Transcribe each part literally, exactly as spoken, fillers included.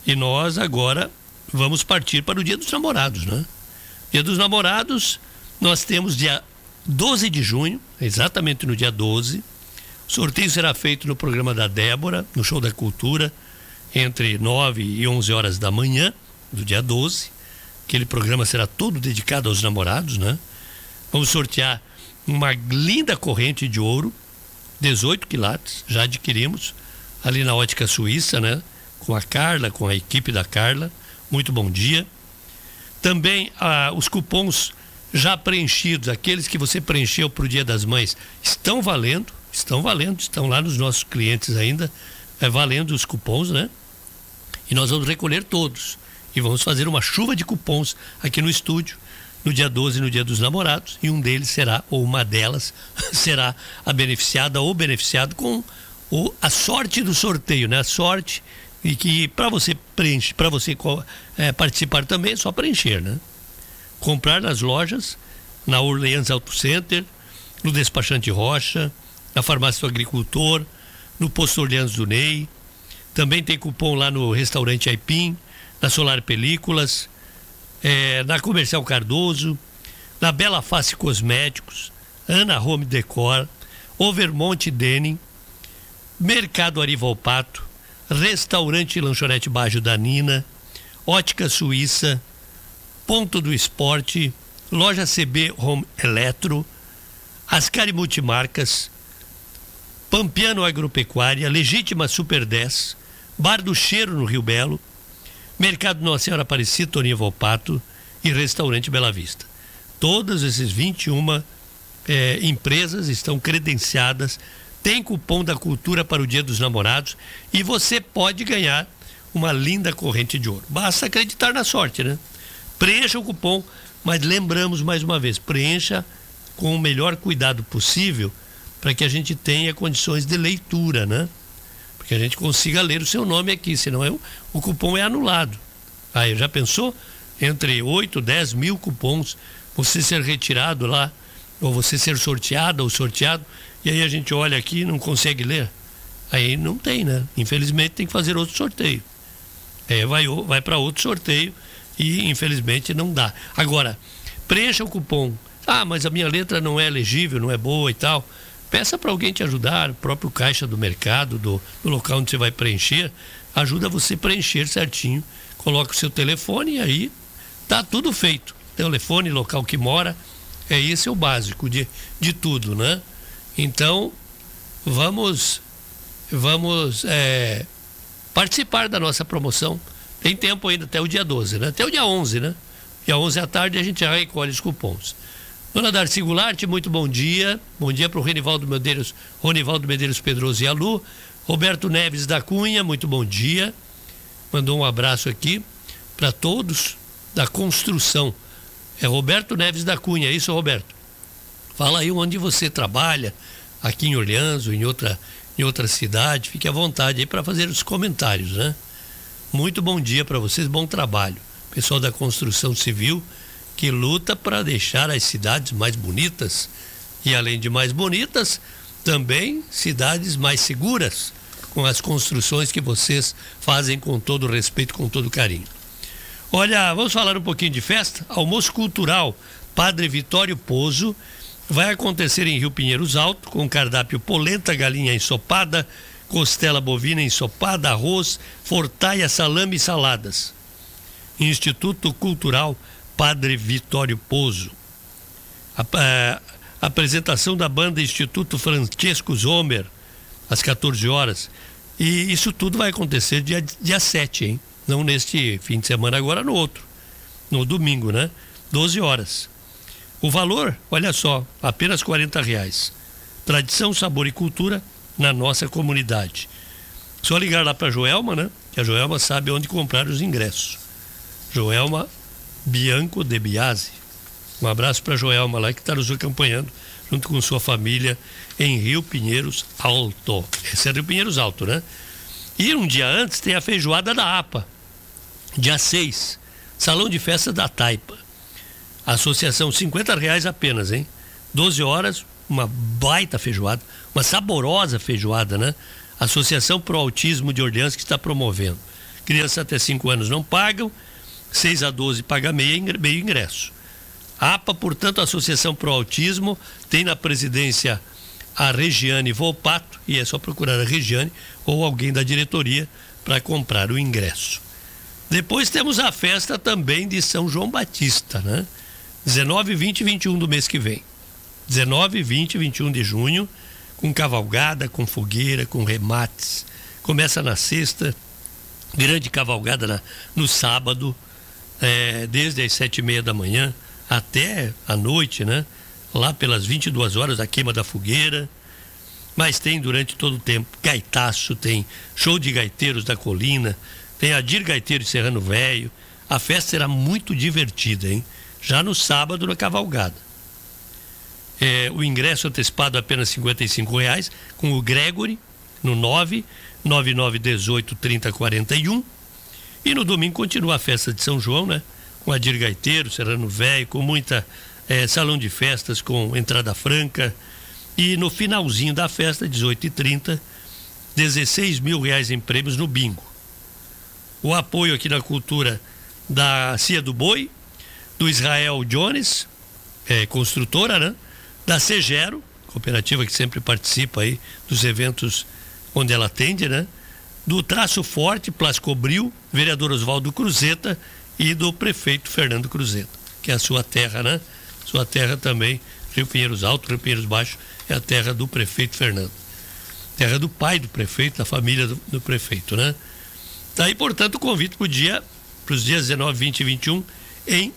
E nós agora vamos partir para o Dia dos Namorados, né? Dia dos Namorados, nós temos dia doze de junho, exatamente no dia doze. O sorteio será feito no programa da Débora, no Show da Cultura, entre nove e onze horas da manhã, do dia doze. Aquele programa será todo dedicado aos namorados, né? Vamos sortear uma linda corrente de ouro, dezoito quilates, já adquirimos, ali na Ótica Suíça, né? Com a Carla, com a equipe da Carla. Muito bom dia. Também ah, os cupons já preenchidos, aqueles que você preencheu para o Dia das Mães, estão valendo, estão valendo, estão lá nos nossos clientes ainda, é, valendo os cupons, né? E nós vamos recolher todos e vamos fazer uma chuva de cupons aqui no estúdio, no dia doze, no Dia dos Namorados, e um deles será, ou uma delas, será a beneficiada ou beneficiado com o, a sorte do sorteio, né? A sorte, e que para você preencher, para você é, participar também é só preencher, né? Comprar nas lojas, na Orleans Auto Center, no Despachante Rocha, na Farmácia do Agricultor, no Posto Orleans do Ney. Também tem cupom lá no Restaurante Aipim, na Solar Películas, é, na Comercial Cardoso, na Bela Face Cosméticos, Ana Home Decor, Overmonte Denim, Mercado Ari Volpato, Restaurante e Lanchonete Bajo da Nina, Ótica Suíça, Ponto do Esporte, Loja C B Home Eletro, Ascari Multimarcas, Pampiano Agropecuária, Legítima Super dez, Bar do Cheiro no Rio Belo, Mercado Nossa Senhora Aparecida, Toninho Volpato e Restaurante Bela Vista. Todas essas vinte e uma eh, empresas estão credenciadas, tem cupom da Cultura para o Dia dos Namorados e você pode ganhar uma linda corrente de ouro. Basta acreditar na sorte, né? Preencha o cupom, mas lembramos mais uma vez, preencha com o melhor cuidado possível para que a gente tenha condições de leitura, né? Porque a gente consiga ler o seu nome aqui, senão é, o cupom é anulado. Aí, já pensou? Entre oito, dez mil cupons, você ser retirado lá, ou você ser sorteado ou sorteado, e aí a gente olha aqui e não consegue ler. Aí não tem, né? Infelizmente tem que fazer outro sorteio. É, vai, vai para outro sorteio e infelizmente não dá. Agora, preencha o cupom. Ah, mas a minha letra não é legível, não é boa e tal. Peça para alguém te ajudar, o próprio caixa do mercado, do, do local onde você vai preencher, ajuda você a preencher certinho. Coloca o seu telefone e aí tá tudo feito. Telefone, local que mora, é esse é o básico de, de tudo, né? Então, vamos, vamos é, participar da nossa promoção. Tem tempo ainda até o dia doze, né? Até o dia onze, né? Dia onze à tarde a gente já recolhe os cupons. Dona Darcy Goulart, muito bom dia. Bom dia para o Ronivaldo Medeiros, Ronivaldo Medeiros Pedroso e a Lu. Roberto Neves da Cunha, muito bom dia. Mandou um abraço aqui para todos da construção. É Roberto Neves da Cunha, é isso, Roberto? Fala aí onde você trabalha, aqui em Orleans ou em outra, em outra cidade. Fique à vontade aí para fazer os comentários, né? Muito bom dia para vocês, bom trabalho. Pessoal da construção civil que luta para deixar as cidades mais bonitas e, além de mais bonitas, também cidades mais seguras, com as construções que vocês fazem com todo respeito, com todo carinho. Olha, vamos falar um pouquinho de festa? Almoço cultural Padre Vitório Pozo vai acontecer em Rio Pinheiros Alto, com cardápio polenta, galinha ensopada, costela bovina ensopada, arroz, fortaia, salame e saladas. Instituto Cultural Padre Vitório Pozo. A, a, a apresentação da banda Instituto Francesco Zomer, às quatorze horas. E isso tudo vai acontecer dia, dia sete, hein? Não neste fim de semana agora, no outro. No domingo, né? doze horas. O valor, olha só, apenas quarenta reais. Tradição, sabor e cultura na nossa comunidade. Só ligar lá para a Joelma, né? Que a Joelma sabe onde comprar os ingressos. Joelma Bianco de Biasi. Um abraço para a Joelma lá que está nos acompanhando junto com sua família em Rio Pinheiros Alto. Esse é Rio Pinheiros Alto, né? E um dia antes tem a feijoada da A P A. Dia seis, Salão de Festa da Taipa. Associação, cinquenta reais apenas, hein? doze horas, uma baita feijoada, uma saborosa feijoada, né? Associação Pro Autismo de Orleans que está promovendo. Crianças até cinco anos não pagam, seis a doze paga meio, meio ingresso. A APA, portanto, a Associação Pro Autismo, tem na presidência a Regiane Volpato, e é só procurar a Regiane ou alguém da diretoria para comprar o ingresso. Depois temos a festa também de São João Batista, né? dezenove, vinte e vinte e um do mês que vem. dezenove, vinte e vinte e um de junho, com cavalgada, com fogueira, com remates. Começa na sexta, grande cavalgada na, no sábado, é, desde as sete e meia da manhã até a noite, né? Lá pelas vinte e duas horas, a queima da fogueira. Mas tem durante todo o tempo gaitaço, tem show de gaiteiros da colina, tem Adir Gaiteiro de Serrano Velho. A festa será muito divertida, hein? Já no sábado, na cavalgada. É, o ingresso antecipado apenas cinquenta e cinco reais, com o Gregory, no nove nove nove um oito, trinta, quarenta e um. E no domingo continua a festa de São João, né? Com Adir Gaiteiro, Serrano Velho, com muita é, salão de festas, com entrada franca. E no finalzinho da festa, dezoito e trinta, dezesseis mil reais em prêmios no bingo. O apoio aqui na cultura da Cia do Boi, do Israel Jones, é, construtora, né? Da Segero, cooperativa que sempre participa aí dos eventos onde ela atende, né? Do Traço Forte, Plascobril, vereador Oswaldo Cruzeta e do prefeito Fernando Cruzeta, que é a sua terra, né? Sua terra também, Rio Pinheiros Alto, Rio Pinheiros Baixo, é a terra do prefeito Fernando. Terra do pai do prefeito, da família do, do prefeito, né? Daí, portanto, o convite para o dia, para os dias dezenove, vinte e vinte e um, em,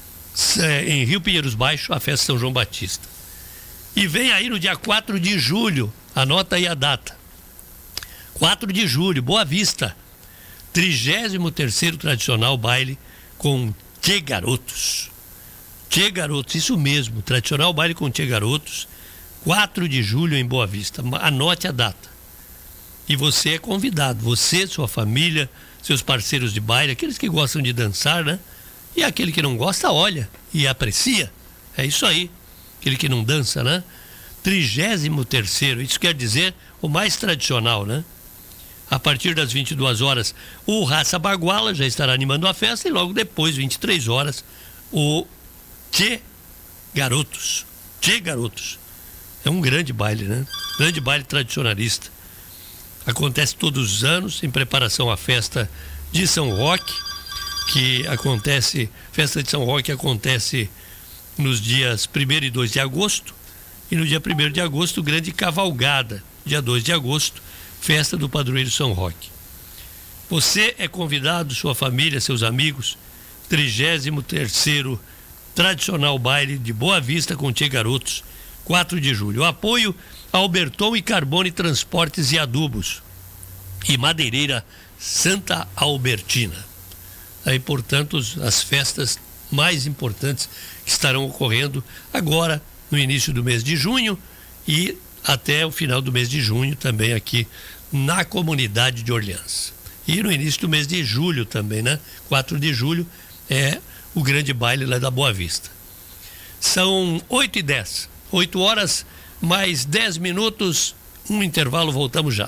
em Rio Pinheiros Baixo, a festa São João Batista. E vem aí no dia quatro de julho, anota aí a data. quatro de julho, Boa Vista, trigésimo terceiro tradicional baile com Tchê Garotos. Tchê Garotos, isso mesmo, tradicional baile com Tchê Garotos, quatro de julho em Boa Vista. Anote a data. E você é convidado, você, sua família, seus parceiros de baile, aqueles que gostam de dançar, né? E aquele que não gosta, olha e aprecia. É isso aí. Aquele que não dança, né? trigésimo terceiro, isso quer dizer o mais tradicional, né? A partir das vinte e duas horas, o Raça Baguala já estará animando a festa e logo depois, vinte e três horas, o Tchê Garotos. Tchê Garotos. É um grande baile, né? Grande baile tradicionalista. Acontece todos os anos em preparação à festa de São Roque, que acontece, festa de São Roque acontece nos dias primeiro e dois de agosto, e no dia primeiro de agosto, grande cavalgada, dia dois de agosto, festa do padroeiro São Roque. Você é convidado, sua família, seus amigos, trigésimo terceiro tradicional baile de Boa Vista com Tchê Garotos, quatro de julho. O apoio Alberton e Carbone Transportes e Adubos e Madeireira Santa Albertina. Aí, portanto, as festas mais importantes que estarão ocorrendo agora no início do mês de junho e até o final do mês de junho também aqui na comunidade de Orleans. E no início do mês de julho também, né? quatro de julho é o grande baile lá da Boa Vista. São oito e dez, oito horas mais dez minutos, um intervalo, voltamos já.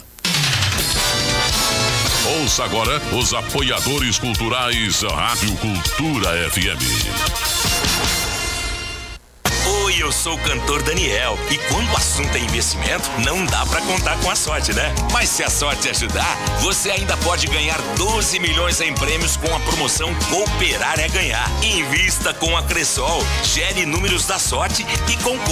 Ouça agora os apoiadores culturais Rádio Cultura F M. Oi, eu sou o cantor Daniel e quando o assunto é investimento, não dá pra contar com a sorte, né? Mas se a sorte ajudar, você ainda pode ganhar doze milhões em prêmios com a promoção Cooperar é Ganhar. Invista com a Cressol, gere números da sorte e concorra